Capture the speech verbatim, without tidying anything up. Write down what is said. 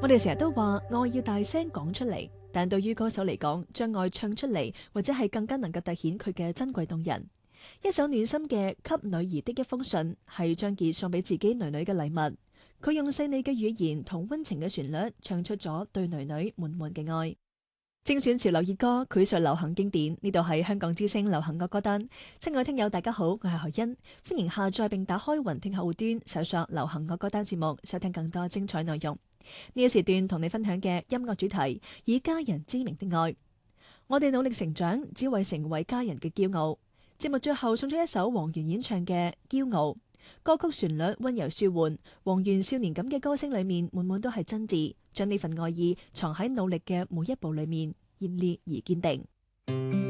我哋成日都話愛要大聲講出嚟，但對於歌手嚟講，將愛唱出嚟，或者係更加能夠凸顯佢嘅珍貴動人。一首暖心嘅《給女兒的一封信》，係張傑送俾自己女女嘅禮物。佢用細膩嘅語言同溫情嘅旋律，唱出咗對女女滿滿嘅愛。精選潮流熱歌，繪述流行經典。呢度係香港之聲流行樂歌單。親愛聽友大家好，我係何欣，歡迎下載並打開雲聽客戶端，搜索流行樂歌單節目，收聽更多精彩內容。呢一時段同你分享嘅音樂主題，以家人之名的愛。我哋努力成長，只為成為家人嘅驕傲。節目最後送出一首黃源演唱嘅《驕傲》，歌曲旋律溫柔舒緩，黃源少年感嘅歌聲裏面滿滿都係真摯，將呢份愛意藏喺努力嘅每一步裏面，熱烈而堅定。